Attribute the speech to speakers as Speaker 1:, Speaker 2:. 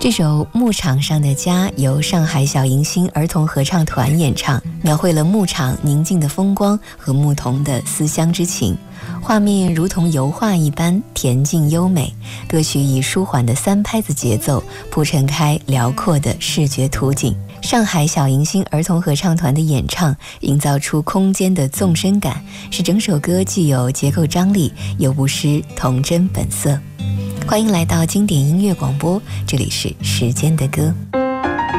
Speaker 1: 这首《牧场上的家》由上海小迎新儿童合唱团演唱，描绘了牧场宁静的风光和牧童的思乡之情，画面如同油画一般恬静优美。歌曲以舒缓的3拍子节奏铺陈开辽阔的视觉图景。上海小迎新儿童合唱团的演唱营造出空间的纵深感，使整首歌既有结构张力，又不失童真本色。欢迎来到经典音乐广播，这里是时间的歌。